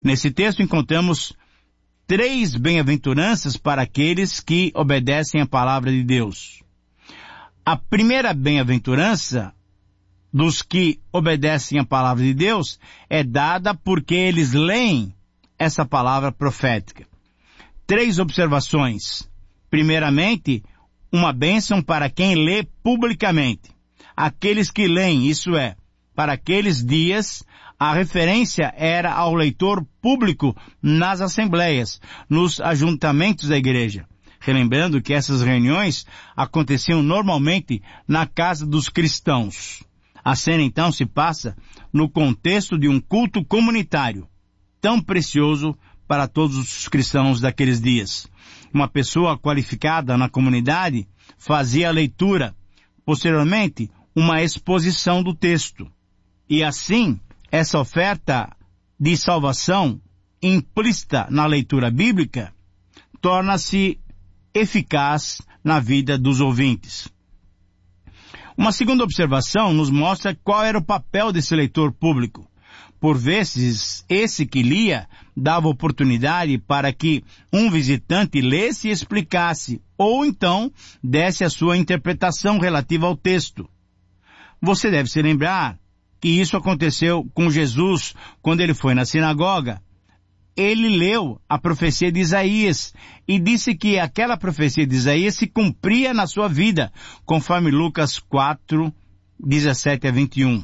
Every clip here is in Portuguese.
Nesse texto encontramos 3 bem-aventuranças para aqueles que obedecem à palavra de Deus. A primeira bem-aventurança dos que obedecem à palavra de Deus é dada porque eles leem essa palavra profética. 3 observações. Primeiramente, uma bênção para quem lê publicamente. Aqueles que leem, isso é, para aqueles dias, a referência era ao leitor público nas assembleias, nos ajuntamentos da igreja. Relembrando que essas reuniões aconteciam normalmente na casa dos cristãos. A cena então se passa no contexto de um culto comunitário, tão precioso para todos os cristãos daqueles dias. Uma pessoa qualificada na comunidade fazia a leitura, posteriormente uma exposição do texto. E assim, essa oferta de salvação implícita na leitura bíblica torna-se eficaz na vida dos ouvintes. Uma segunda observação nos mostra qual era o papel desse leitor público. Por vezes, esse que lia dava oportunidade para que um visitante lesse e explicasse, ou então desse a sua interpretação relativa ao texto. Você deve se lembrar que isso aconteceu com Jesus quando ele foi na sinagoga. Ele leu a profecia de Isaías e disse que aquela profecia de Isaías se cumpria na sua vida, conforme Lucas 4, 17 a 21.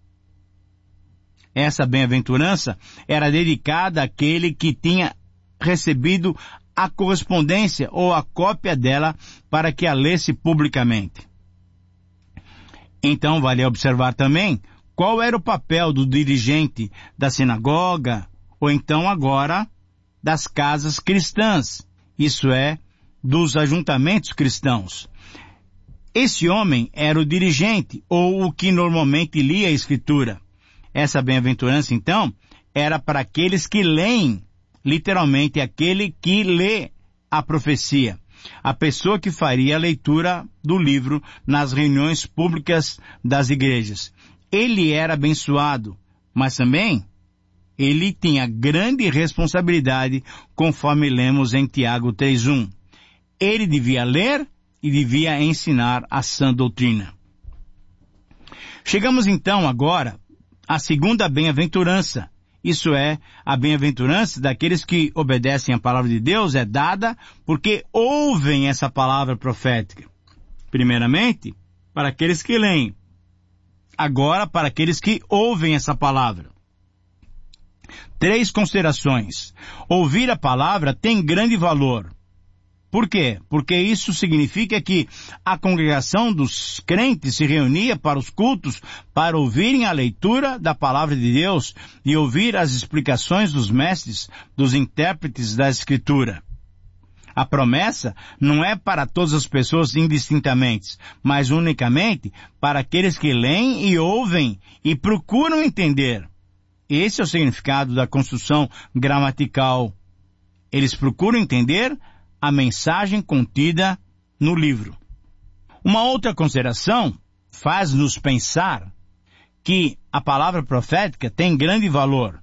Essa bem-aventurança era dedicada àquele que tinha recebido a correspondência ou a cópia dela para que a lesse publicamente. Então vale observar também qual era o papel do dirigente da sinagoga, ou então agora das casas cristãs, isso é, dos ajuntamentos cristãos. Esse homem era o dirigente, ou o que normalmente lia a Escritura. Essa bem-aventurança, então, era para aqueles que leem, literalmente aquele que lê a profecia. A pessoa que faria a leitura do livro nas reuniões públicas das igrejas. Ele era abençoado, mas também ele tinha grande responsabilidade, conforme lemos em Tiago 3:1. Ele devia ler e devia ensinar a sã doutrina. Chegamos então agora à segunda bem-aventurança. Isso é, a bem-aventurança daqueles que obedecem à palavra de Deus é dada porque ouvem essa palavra profética. Primeiramente, para aqueles que leem. Agora, para aqueles que ouvem essa palavra. 3 considerações. Ouvir a palavra tem grande valor. Por quê? Porque isso significa que a congregação dos crentes se reunia para os cultos para ouvirem a leitura da palavra de Deus e ouvir as explicações dos mestres, dos intérpretes da Escritura. A promessa não é para todas as pessoas indistintamente, mas unicamente para aqueles que leem e ouvem e procuram entender. Esse é o significado da construção gramatical. Eles procuram entender a mensagem contida no livro. Uma outra consideração faz-nos pensar que a palavra profética tem grande valor.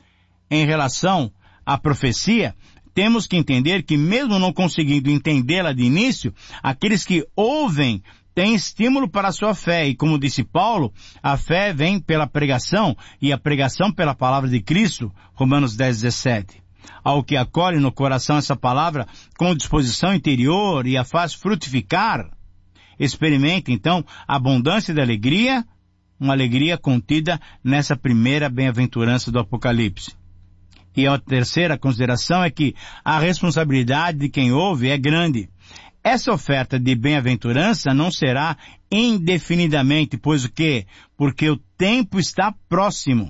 Em relação à profecia, temos que entender que mesmo não conseguindo entendê-la de início, aqueles que ouvem têm estímulo para a sua fé. E como disse Paulo, a fé vem pela pregação e a pregação pela palavra de Cristo, Romanos 10:17. Ao que acolhe no coração essa palavra com disposição interior e a faz frutificar, experimente então a abundância de alegria, uma alegria contida nessa primeira bem-aventurança do Apocalipse. E a terceira consideração é que a responsabilidade de quem ouve é grande. Essa oferta de bem-aventurança não será indefinidamente, pois o quê? Porque o tempo está próximo.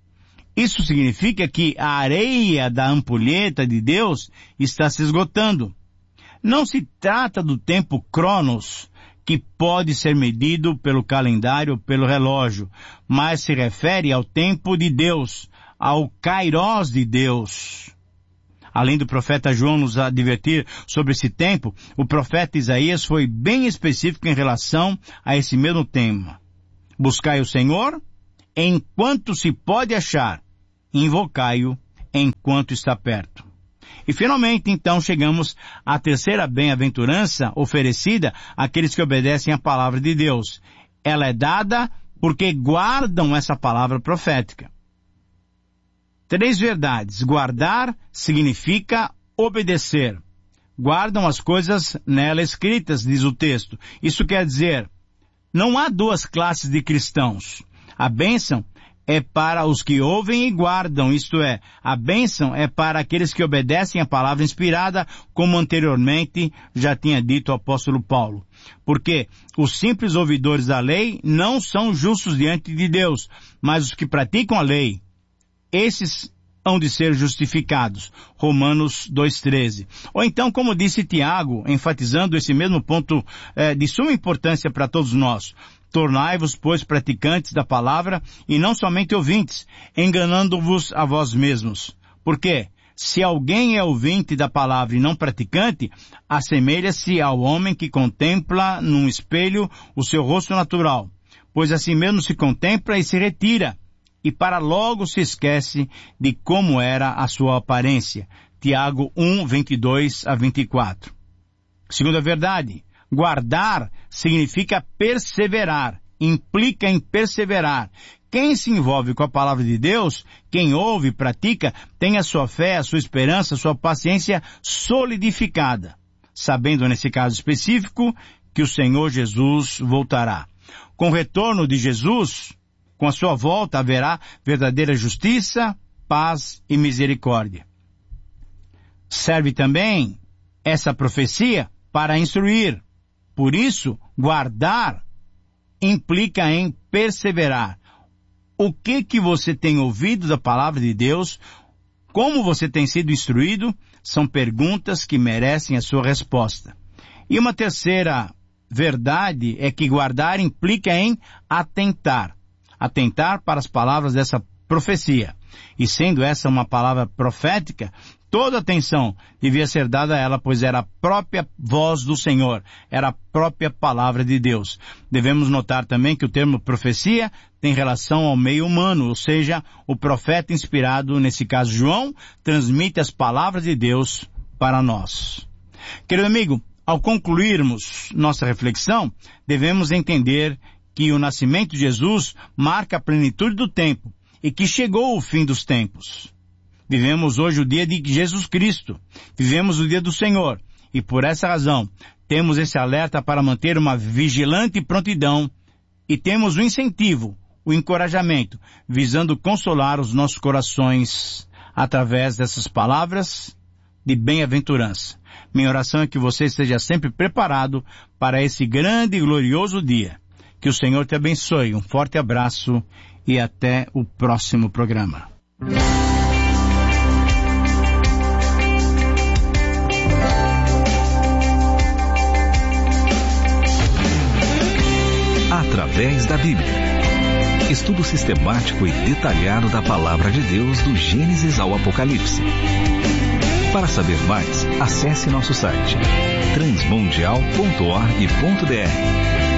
Isso significa que a areia da ampulheta de Deus está se esgotando. Não se trata do tempo Cronos, que pode ser medido pelo calendário ou pelo relógio, mas se refere ao tempo de Deus, ao Kairos de Deus. Além do profeta João nos advertir sobre esse tempo, o profeta Isaías foi bem específico em relação a esse mesmo tema. Buscai o Senhor enquanto se pode achar, invocai-o enquanto está perto. E finalmente, então, chegamos à terceira bem-aventurança oferecida àqueles que obedecem à palavra de Deus. Ela é dada porque guardam essa palavra profética. 3 verdades. Guardar significa obedecer. Guardam as coisas nela escritas, diz o texto. Isso quer dizer, não há 2 classes de cristãos. A bênção é para os que ouvem e guardam, isto é, a bênção é para aqueles que obedecem a palavra inspirada, como anteriormente já tinha dito o apóstolo Paulo. Porque os simples ouvidores da lei não são justos diante de Deus, mas os que praticam a lei, esses hão de ser justificados. Romanos 2,13. Ou então, como disse Tiago, enfatizando esse mesmo ponto de suma importância para todos nós, tornai-vos, pois, praticantes da palavra e não somente ouvintes, enganando-vos a vós mesmos. Por quê? Se alguém é ouvinte da palavra e não praticante, assemelha-se ao homem que contempla num espelho o seu rosto natural, pois assim mesmo se contempla e se retira, e para logo se esquece de como era a sua aparência. Tiago 1, 22 a 24. Segunda verdade, guardar significa perseverar, implica em perseverar. Quem se envolve com a palavra de Deus, quem ouve e pratica, tem a sua fé, a sua esperança, a sua paciência solidificada, sabendo nesse caso específico que o Senhor Jesus voltará. Com o retorno de Jesus, com a sua volta haverá verdadeira justiça, paz e misericórdia. Serve também essa profecia para instruir. Por isso, guardar implica em perseverar. O que você tem ouvido da palavra de Deus, como você tem sido instruído, são perguntas que merecem a sua resposta. E uma terceira verdade é que guardar implica em atentar. Atentar para as palavras dessa profecia. E sendo essa uma palavra profética, toda atenção devia ser dada a ela, pois era a própria voz do Senhor, era a própria palavra de Deus. Devemos notar também que o termo profecia tem relação ao meio humano, ou seja, o profeta inspirado, nesse caso João, transmite as palavras de Deus para nós. Querido amigo, ao concluirmos nossa reflexão, devemos entender que o nascimento de Jesus marca a plenitude do tempo e que chegou o fim dos tempos. Vivemos hoje o dia de Jesus Cristo, vivemos o dia do Senhor, e por essa razão temos esse alerta para manter uma vigilante prontidão e temos o incentivo, o encorajamento, visando consolar os nossos corações através dessas palavras de bem-aventurança. Minha oração é que você esteja sempre preparado para esse grande e glorioso dia. Que o Senhor te abençoe. Um forte abraço e até o próximo programa. Através da Bíblia. Estudo sistemático e detalhado da Palavra de Deus do Gênesis ao Apocalipse. Para saber mais, acesse nosso site transmundial.org.br.